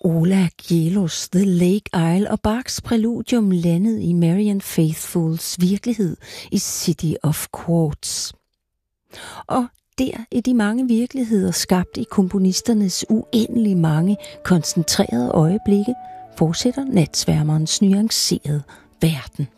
Ola Gjelos The Lake Isle og Bachs præludium landede i Marianne Faithfulls virkelighed i City of Quartz. Og der i de mange virkeligheder skabt i komponisternes uendelig mange koncentrerede øjeblikke, fortsætter natsværmerens nuancerede verden.